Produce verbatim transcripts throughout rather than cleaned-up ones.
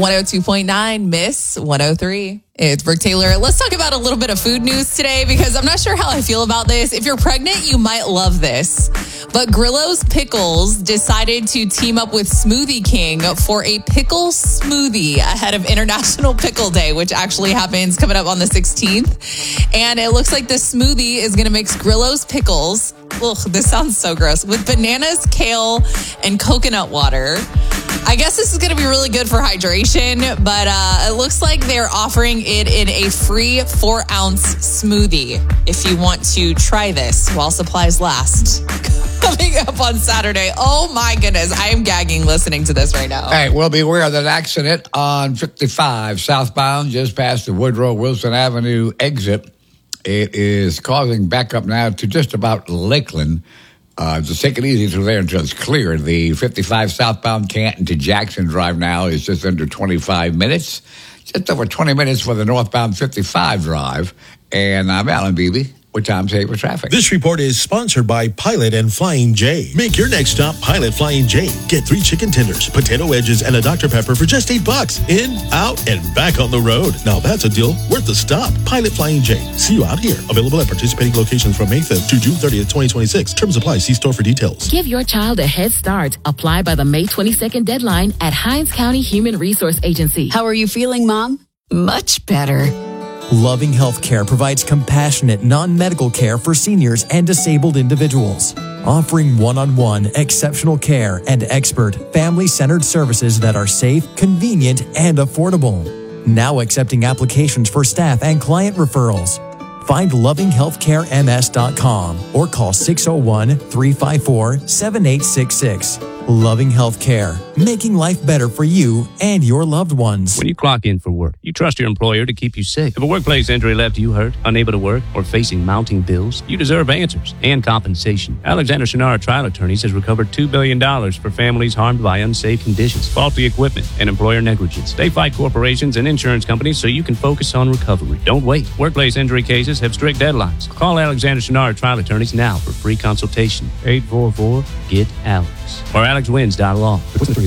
one oh two point nine, Miss one oh three. It's Brooke Taylor. Let's talk about a little bit of food news today because I'm not sure how I feel about this. If you're pregnant, you might love this. But Grillo's Pickles decided to team up with Smoothie King for a pickle smoothie ahead of International Pickle Day, which actually happens coming up on the sixteenth. And it looks like the smoothie is going to mix Grillo's Pickles. Ugh, this sounds so gross. With bananas, kale, and coconut water. I guess this is going to be really good for hydration, but uh, it looks like they're offering it in a free four ounce smoothie if you want to try this while supplies last. Coming up on Saturday. Oh my goodness. I am gagging listening to this right now. Hey, we'll be aware of that accident on fifty-five southbound just past the Woodrow Wilson Avenue exit. It is causing backup now to just about Lakeland. Uh, just take it easy through there until it's clear. The fifty-five southbound Canton to Jackson Drive now is just under twenty-five minutes. Just over twenty minutes for the northbound fifty-five drive. And I'm Alan Beebe. What time save for traffic? This report is sponsored by Pilot and Flying J. Make your next stop Pilot Flying J. Get three chicken tenders, potato wedges, and a Doctor Pepper for just eight bucks. In, out, and back on the road. Now that's a deal worth the stop. Pilot Flying J. See you out here. Available at participating locations from May fifth to June thirtieth, twenty twenty-six. Terms apply. See store for details. Give your child a head start. Apply by the May twenty-second deadline at Hinds County Human Resource Agency. How are you feeling, Mom? Much better. Loving Healthcare provides compassionate, non-medical care for seniors and disabled individuals, offering one-on-one exceptional care and expert, family-centered services that are safe, convenient, and affordable. Now accepting applications for staff and client referrals. Find loving healthcare m s dot com or call six oh one, three five four, seven eight six six. Loving Healthcare, making life better for you and your loved ones. When you clock in for work, you trust your employer to keep you safe. If a workplace injury left you hurt, unable to work, or facing mounting bills, you deserve answers and compensation. Alexander Shinara Trial Attorneys has recovered two billion dollars for families harmed by unsafe conditions, faulty equipment, and employer negligence. They fight corporations and insurance companies so you can focus on recovery. Don't wait. Workplace injury cases have strict deadlines. Call Alexander Shinara Trial Attorneys now for free consultation. eight four four, G E T Alex. Or alex wins dot law. It's coming.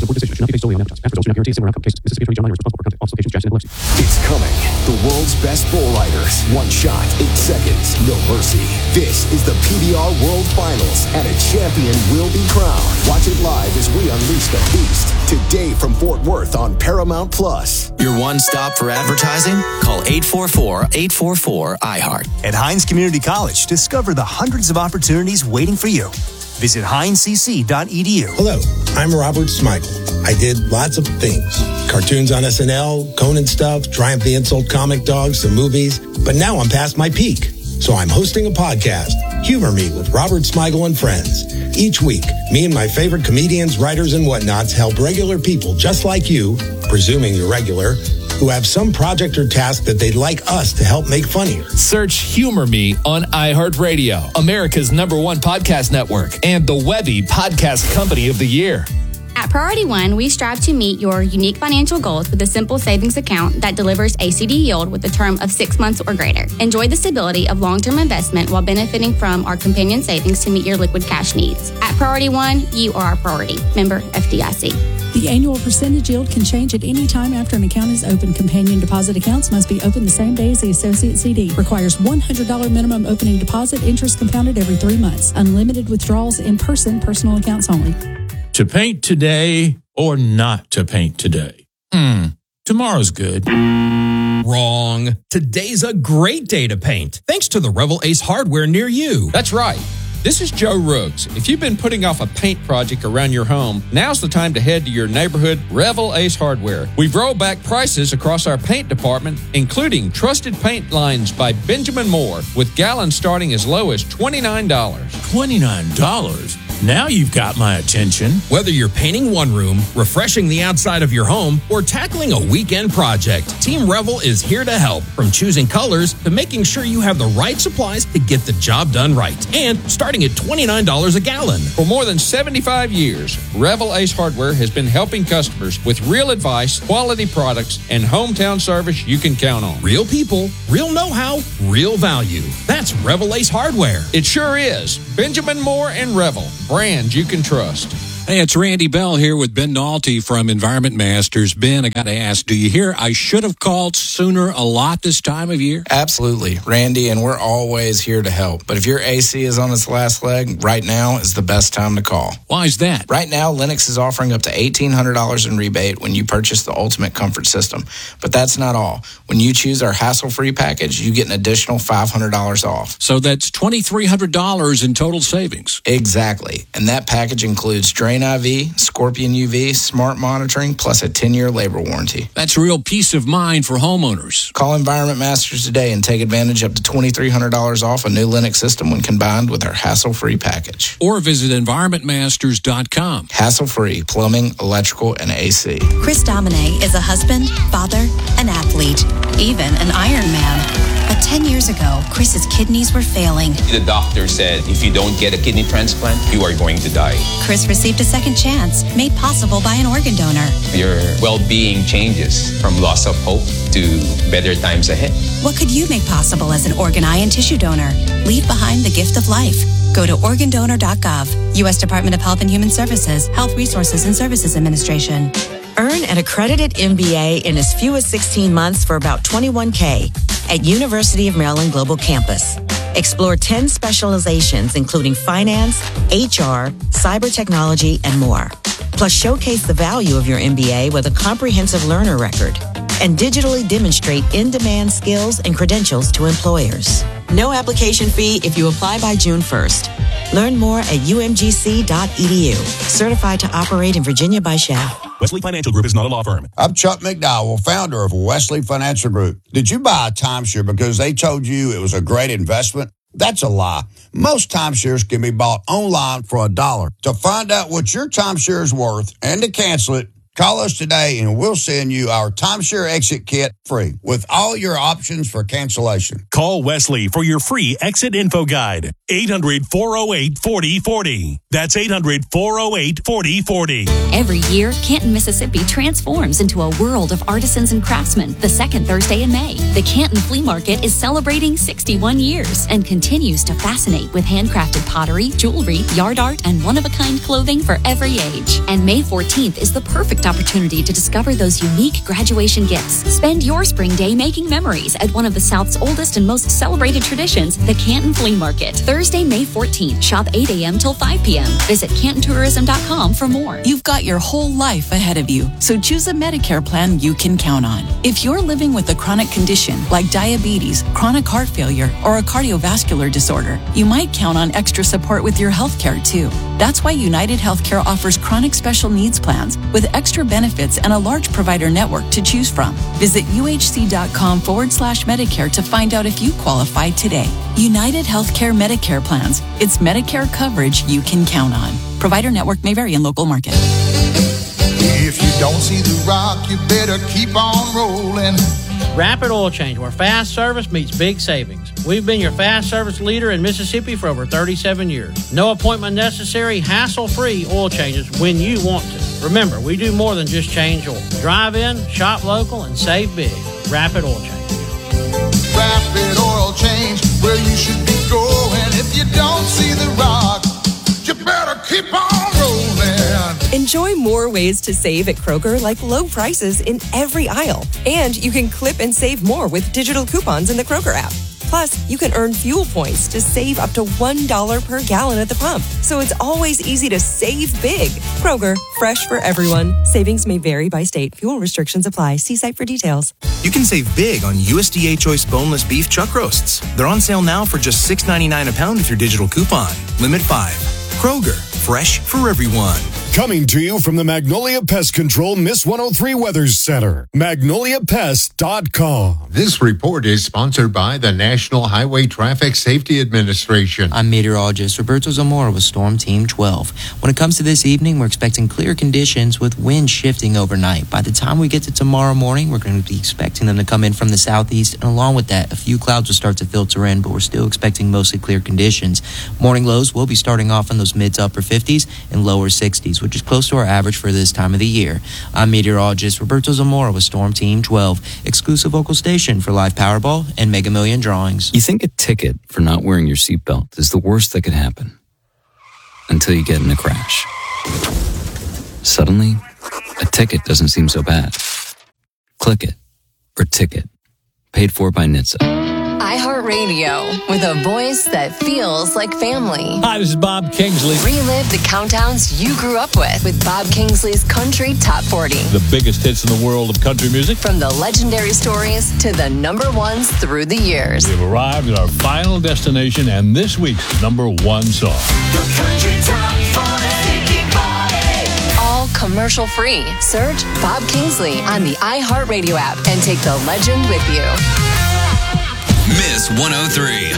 The world's best bull riders. One shot, eight seconds, no mercy. This is the P B R World Finals, and a champion will be crowned. Watch it live as we unleash the beast. Today from Fort Worth on Paramount Plus. Your one stop for advertising? Call eight four four, eight four four, I heart. At Hinds Community College, discover the hundreds of opportunities waiting for you. Visit hinds c c dot e d u. Hello, I'm Robert Smigel. I did lots of things. Cartoons on S N L, Conan stuff, Triumph the Insult comic dogs, some movies. But now I'm past my peak. So I'm hosting a podcast, Humor Me with Robert Smigel and Friends. Each week, me and my favorite comedians, writers, and whatnots help regular people just like you, presuming you're regular, who have some project or task that they'd like us to help make funnier. Search Humor Me on iHeartRadio, America's number one podcast network, and the Webby Podcast Company of the Year. At Priority One, we strive to meet your unique financial goals with a simple savings account that delivers a C D yield with a term of six months or greater. Enjoy the stability of long-term investment while benefiting from our companion savings to meet your liquid cash needs. At Priority One, you are our priority. Member F D I C. The annual percentage yield can change at any time after an account is opened. Companion deposit accounts must be opened the same day as the associate C D. Requires one hundred dollars minimum opening deposit. Interest compounded every three months. Unlimited withdrawals in person. Personal accounts only. To paint today or not to paint today? Hmm. Tomorrow's good. Wrong. Today's a great day to paint, thanks to the Revel Ace hardware near you. That's right. This is Joe Ruggs. If you've been putting off a paint project around your home, now's the time to head to your neighborhood Revel Ace Hardware. We've rolled back prices across our paint department, including trusted paint lines by Benjamin Moore, with gallons starting as low as twenty-nine dollars. twenty-nine dollars? Now you've got my attention. Whether you're painting one room, refreshing the outside of your home, or tackling a weekend project, Team Revel is here to help. From choosing colors to making sure you have the right supplies to get the job done right. And starting at twenty-nine dollars a gallon. For more than seventy-five years, Revel Ace Hardware has been helping customers with real advice, quality products, and hometown service you can count on. Real people, real know-how, real value. That's Revel Ace Hardware. It sure is. Benjamin Moore and Revel. Brands you can trust. Hey, it's Randy Bell here with Ben Nolte from Environment Masters. Ben, I got to ask, do you hear I should have called sooner a lot this time of year? Absolutely, Randy, and we're always here to help. But if your A C is on its last leg, right now is the best time to call. Why is that? Right now, Lennox is offering up to eighteen hundred dollars in rebate when you purchase the Ultimate Comfort System. But that's not all. When you choose our hassle-free package, you get an additional five hundred dollars off. So that's two thousand three hundred dollars in total savings. Exactly. And that package includes Drain I V, Scorpion U V, smart monitoring, plus a ten-year labor warranty. That's real peace of mind for homeowners. Call Environment Masters today and take advantage up to two thousand three hundred dollars off a new Lennox system when combined with our hassle-free package. Or visit environment masters dot com. Hassle-free plumbing, electrical, and A C. Chris Domine is a husband, father, an athlete, even an Ironman. But ten years ago, Chris's kidneys were failing. The doctor said if you don't get a kidney transplant, you are going to die. Chris received a second chance, made possible by an organ donor. Your well-being changes from loss of hope to better times ahead. What could you make possible as an organ, eye, and tissue donor? Leave behind the gift of life. Go to organ donor dot gov. U S Department of Health and Human Services, Health Resources and Services Administration. Earn an accredited M B A in as few as sixteen months for about twenty-one thousand dollars at University of Maryland Global Campus. Explore ten specializations, including finance, H R, cyber technology, and more. Plus, showcase the value of your M B A with a comprehensive learner record and digitally demonstrate in-demand skills and credentials to employers. No application fee if you apply by June first. Learn more at u m g c dot e d u. Certified to operate in Virginia by S H A. Wesley Financial Group is not a law firm. I'm Chuck McDowell, founder of Wesley Financial Group. Did you buy a timeshare because they told you it was a great investment? That's a lie. Most timeshares can be bought online for a dollar. To find out what your timeshare is worth and to cancel it, call us today and we'll send you our timeshare exit kit free with all your options for cancellation. Call Wesley for your free exit info guide. eight hundred, four oh eight, four oh four oh. That's eight hundred, four oh eight, four oh four oh. Every year, Canton, Mississippi transforms into a world of artisans and craftsmen the second Thursday in May. The Canton Flea Market is celebrating sixty-one years and continues to fascinate with handcrafted pottery, jewelry, yard art, and one-of-a-kind clothing for every age. And May fourteenth is the perfect opportunity to discover those unique graduation gifts. Spend your spring day making memories at one of the South's oldest and most celebrated traditions, the Canton Flea Market. Thursday, May fourteenth. Shop eight a.m. till five p.m. Visit canton tourism dot com for more. You've got your whole life ahead of you, so choose a Medicare plan you can count on. If you're living with a chronic condition like diabetes, chronic heart failure, or a cardiovascular disorder, you might count on extra support with your health care too. That's why United Healthcare offers chronic special needs plans with extra benefits and a large provider network to choose from. Visit uhc.com forward slash Medicare to find out if you qualify today. United Healthcare Medicare plans. It's Medicare coverage you can count on. Provider network may vary in local market. If you don't see the rock, you better keep on rolling. Rapid Oil Change, where fast service meets big savings. We've been your fast service leader in Mississippi for over thirty-seven years. No appointment necessary, hassle-free oil changes when you want to. Remember, we do more than just change oil. Drive in, shop local, and save big. Rapid Oil Change. Rapid Oil Change, where you should be going. If you don't see the rock, you better keep on rolling. Enjoy more ways to save at Kroger, like low prices in every aisle. And you can clip and save more with digital coupons in the Kroger app. Plus, you can earn fuel points to save up to one dollar per gallon at the pump. So it's always easy to save big. Kroger, fresh for everyone. Savings may vary by state. Fuel restrictions apply. See site for details. You can save big on U S D A Choice boneless beef chuck roasts. They're on sale now for just six ninety-nine a pound with your digital coupon. Limit five. Kroger, fresh for everyone. Coming to you from the Magnolia Pest Control Miss one oh three Weather Center, magnolia pest dot com. This report is sponsored by the National Highway Traffic Safety Administration. I'm meteorologist Roberto Zamora with Storm Team twelve. When it comes to this evening, we're expecting clear conditions with wind shifting overnight. By the time we get to tomorrow morning, we're going to be expecting them to come in from the southeast, and along with that, a few clouds will start to filter in, but we're still expecting mostly clear conditions. Morning lows will be starting off in those mid to upper fifties and lower sixties, which is close to our average for this time of the year. I'm meteorologist Roberto Zamora with Storm Team twelve, exclusive local station for live Powerball and Mega Million drawings. You think a ticket for not wearing your seatbelt is the worst that could happen until you get in a crash. Suddenly, a ticket doesn't seem so bad. Click it, or ticket. Paid for by N H T S A. iHeartRadio, with a voice that feels like family. Hi, this is Bob Kingsley. Relive the countdowns you grew up with with Bob Kingsley's Country Top forty. The biggest hits in the world of country music. From the legendary stories to the number ones through the years. We've arrived at our final destination and this week's number one song. The Country Top forty. All commercial free. Search Bob Kingsley on the iHeartRadio app and take the legend with you. Miss one oh three.